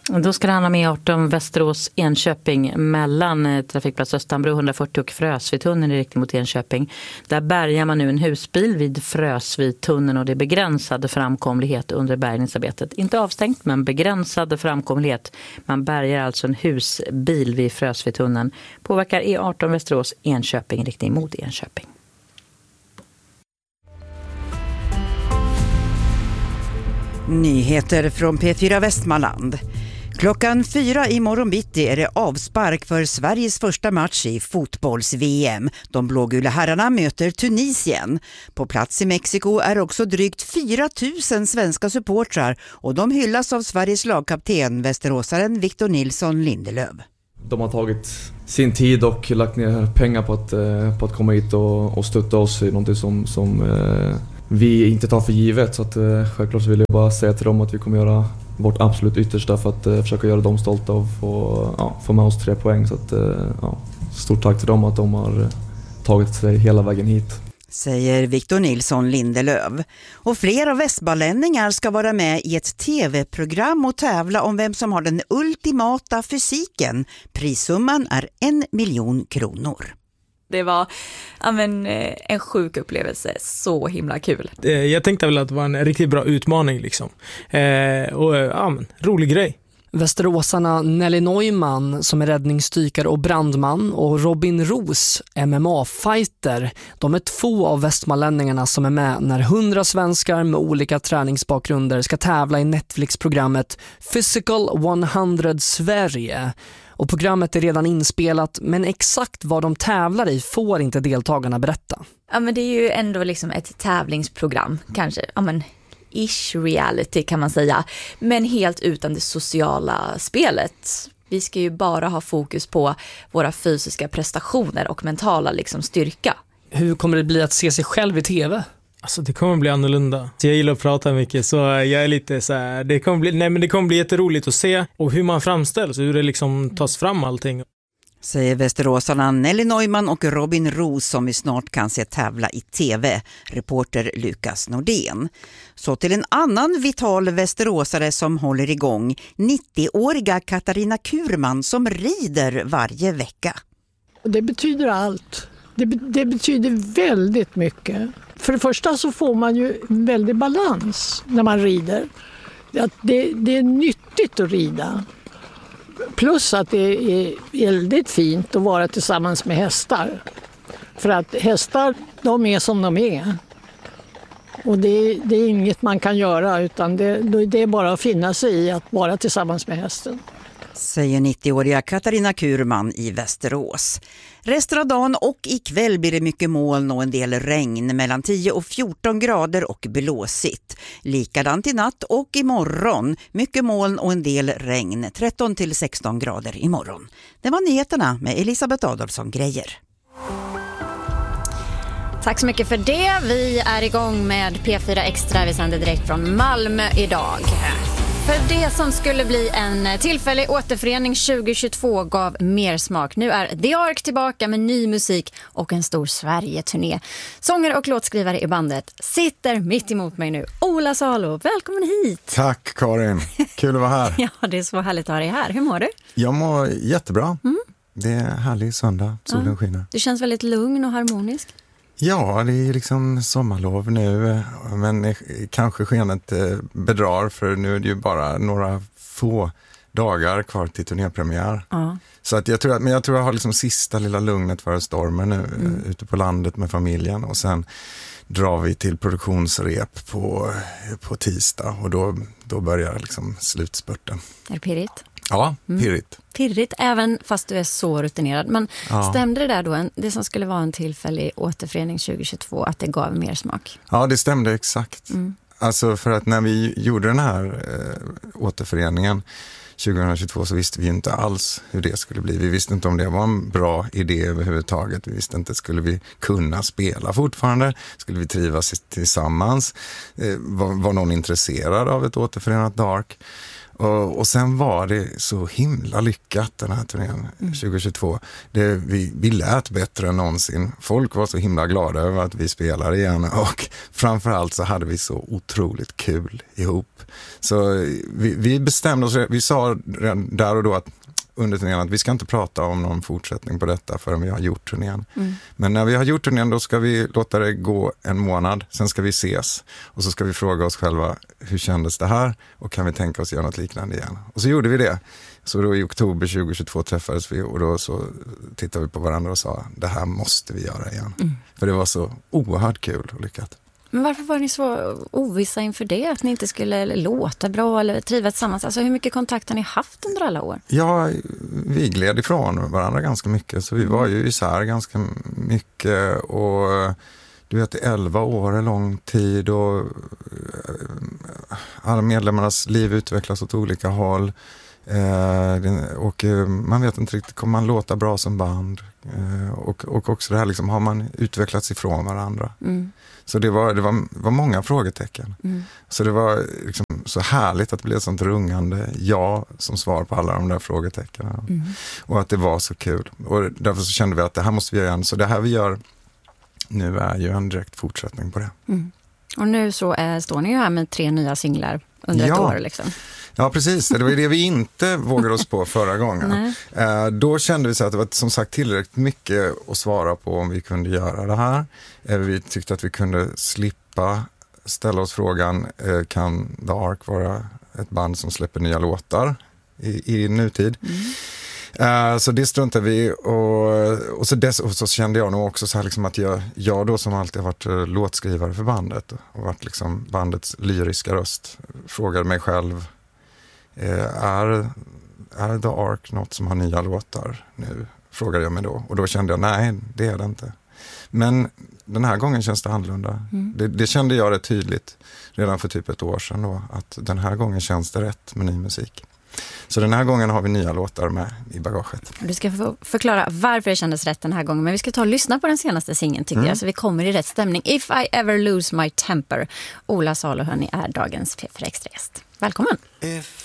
Då ska det handla med E18 Västerås-Enköping mellan trafikplats Östanbro 140 och Frösvitunneln i riktning mot Enköping. Där bärgar man nu en husbil vid Frösvitunneln och det är begränsad framkomlighet under bärgningsarbetet. Inte avstängt men begränsad framkomlighet. Man bärgar alltså en husbil vid Frösvitunneln. Påverkar E18 Västerås-Enköping i riktning mot Enköping. Nyheter från P4 Västmanland. Klockan 4 i morgon bitti är det avspark för Sveriges första match i fotbolls-VM. De blågula herrarna möter Tunisien. På plats i Mexiko är också drygt 4 000 svenska supportrar och de hyllas av Sveriges lagkapten, västeråsaren Victor Nilsson Lindelöf. De har tagit sin tid och lagt ner pengar på att komma hit och stötta oss i någonting som vi inte tar för givet. Så att, självklart så vill jag bara säga till dem att vi kommer göra vårt absolut yttersta för att försöka göra dem stolta och få med oss 3 poäng. Så att, stort tack till dem att de har tagit sig hela vägen hit. Säger Victor Nilsson Lindelöf. Och flera västbalänningar ska vara med i ett tv-program och tävla om vem som har den ultimata fysiken. Prissumman är 1 miljon kronor. Det var en sjuk upplevelse, så himla kul. Jag tänkte väl att det var en riktigt bra utmaning liksom. Rolig grej. Västeråsarna Nelly Neumann som är räddningsdykare och brandman och Robin Roos, MMA-fighter. De är 2 av västmanlänningarna som är med när 100 svenskar med olika träningsbakgrunder ska tävla i Netflix-programmet Physical 100 Sverige. Och programmet är redan inspelat, men exakt vad de tävlar i får inte deltagarna berätta. Ja, men det är ju ändå liksom ett tävlingsprogram, kanske. Ja, men ish reality kan man säga. Men helt utan det sociala spelet. Vi ska ju bara ha fokus på våra fysiska prestationer och mentala liksom styrka. Hur kommer det bli att se sig själv i tv? Alltså det kommer bli annorlunda. Jag gillar att prata mycket så jag är lite så här, det kommer bli jätteroligt att se och hur man framställs, hur det liksom tas fram allting. Säger västeråsarna Nelly Neumann och Robin Roos som vi snart kan se tävla i tv. Reporter Lukas Nordén. Så till en annan vital västeråsare som håller igång. 90-åriga Katarina Kurman som rider varje vecka. Det betyder allt. Det betyder väldigt mycket. För det första så får man ju en väldig balans när man rider. Det är nyttigt att rida. Plus att det är väldigt fint att vara tillsammans med hästar. För att hästar, de är som de är. Och det är inget man kan göra utan det är bara att finna sig i att vara tillsammans med hästen. Säger 90-åriga Katarina Kurman i Västerås. Resten av dagen och ikväll blir det mycket moln och en del regn mellan 10 och 14 grader och blåsigt. Likadant i natt och imorgon. Mycket moln och en del regn. 13 till 16 grader imorgon. Det var nyheterna med Elisabeth Adolfsson Grejer. Tack så mycket för det. Vi är igång med P4 Extra. Vi sänder direkt från Malmö idag. För det som skulle bli en tillfällig återförening 2022 gav mer smak. Nu är The Ark tillbaka med ny musik och en stor Sverige-turné. Sångare och låtskrivare i bandet sitter mitt emot mig nu. Ola Salo, välkommen hit. Tack Karin, kul att vara här. Ja, det är så härligt att ha dig här. Hur mår du? Jag mår jättebra. Det är härlig söndag, solen skiner. Du känns väldigt lugn och harmonisk. Ja, det är liksom sommarlov nu, men kanske skenet bedrar för nu är det ju bara några få dagar kvar till turnépremiär. Så att jag tror jag har liksom sista lilla lugnet före stormen nu ute på landet med familjen och sen drar vi till produktionsrep på tisdag och då börjar liksom slutspurten. Är det pirrigt? Ja, pirrigt. Pirrigt, även fast du är så rutinerad. Men stämde det där då, det som skulle vara en tillfällig återförening 2022, att det gav mer smak? Ja, det stämde exakt. Alltså för att när vi gjorde den här återföreningen 2022 så visste vi inte alls hur det skulle bli. Vi visste inte om det var en bra idé överhuvudtaget. Vi visste inte, skulle vi kunna spela fortfarande? Skulle vi trivas tillsammans? Var någon intresserad av ett återförenat Dark? Och sen var det så himla lyckat den här turnén 2022. Vi lät bättre än någonsin. Folk var så himla glada över att vi spelar igen och framförallt så hade vi så otroligt kul ihop. Så vi bestämde oss, vi sa sa där och då att under turnén att vi ska inte prata om någon fortsättning på detta förrän vi har gjort turnén. Men när vi har gjort turnén då ska vi låta det gå en månad, sen ska vi ses och så ska vi fråga oss själva hur kändes det här och kan vi tänka oss göra något liknande igen. Och så gjorde vi det. Så då i oktober 2022 träffades vi och då så tittade vi på varandra och sa det här måste vi göra igen. För det var så oerhört kul och lyckat. Men varför var ni så ovissa inför det? Att ni inte skulle låta bra eller trivas tillsammans? Alltså hur mycket kontakt har ni haft under alla år? Ja, vi gled ifrån varandra ganska mycket. Så vi var ju isär ganska mycket. Och du vet, 11 år är lång tid. Och alla medlemmarnas liv utvecklas åt olika håll. Och man vet inte riktigt, kommer man låta bra som band? Och också det här liksom, har man utvecklats ifrån varandra? Så det var många frågetecken. Så det var liksom så härligt att det blev ett sånt rungande ja som svar på alla de där frågetecknen. Och att det var så kul. Och därför så kände vi att det här måste vi göra igen. Så det här vi gör nu är ju en direkt fortsättning på det. Och nu så står ni ju här med 3 nya singlar under ett år liksom. Ja, precis. Det var ju det vi inte vågade oss på förra gången. Då kände vi så att det var som sagt tillräckligt mycket att svara på om vi kunde göra det här. Vi tyckte att vi kunde slippa ställa oss frågan, kan The Ark vara ett band som släpper nya låtar i nutid? Så det struntade vi och så kände jag nog också så här liksom att jag då som alltid har varit låtskrivare för bandet och varit liksom bandets lyriska röst, frågade mig själv, är The Ark något som har nya låtar nu? Frågade jag mig då. Och då kände jag, nej, det är det inte. Men den här gången känns det annorlunda. Det kände jag rätt tydligt redan för typ ett år sedan då, att den här gången känns det rätt med ny musik. Så den här gången har vi nya låtar med i bagaget. Du ska få förklara varför det kändes rätt den här gången. Men vi ska ta och lyssna på den senaste singeln tycker jag. Så vi kommer i rätt stämning. If I Ever Lose My Temper. Ola Salo, hörni, är dagens P4 Extra-gäst. Välkommen! If